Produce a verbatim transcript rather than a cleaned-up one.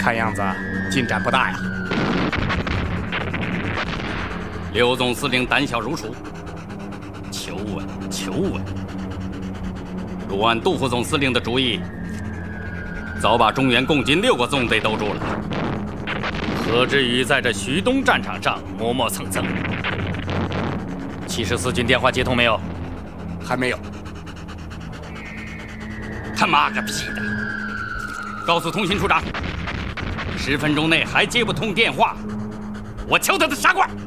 看样子进展不大呀。 刘总司令胆小如鼠，求稳，求稳。若按杜副总司令的主意，早把中原共军六个纵队兜住了，何至于在这徐东战场上磨磨蹭蹭？七十四军电话接通没有？ 还没有。 他妈个屁的！告诉通信处长，十分钟内还接不通电话，我敲他的傻瓜！